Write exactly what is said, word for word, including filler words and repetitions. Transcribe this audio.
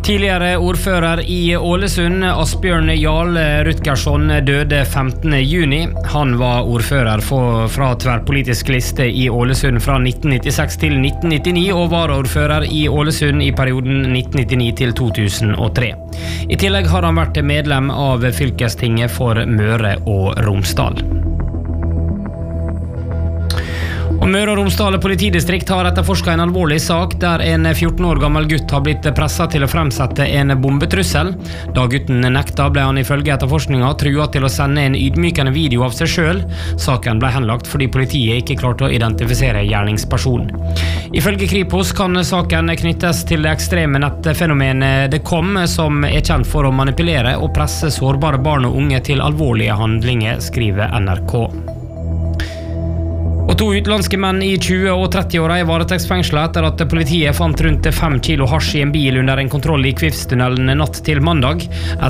Tidligere ordfører i Ålesund, Asbjørn Jarle Rutgersson, døde femtende juni. Han var ordfører for, fra tverrpolitisk liste i Ålesund fra nitten nittiseks til nitten nittini, og var ordfører i Ålesund i perioden nitten nittini til to tusen og tre. I tillegg har han vært medlem av fylkestinget for Møre og Romsdal. Og Møre og Romsdal politidistrikt har etterforsket en alvorlig sak der en fjorten år gammel gutt har blitt presset til å fremsette en bombetrussel. Da gutten nekta, ble han ifølge etterforskninga truet til å sende en ydmykende video av seg selv. Saken ble henlagt fordi politiet ikke klarte å identifisere gjerningspersonen. Ifølge Kripos kan saken knyttes til det ekstreme nettfenomenet det kom, som er kjent for å manipulere og presse sårbare barn og unge til alvorlige handlinger, skriver N R K. Og to utenlandske menn i tjue- og tretti-åra er varetektsfengslet etter at politiet fant rundt fem kilo hasj i en bil under en kontroll i Kvivstunnelen natt til mandag.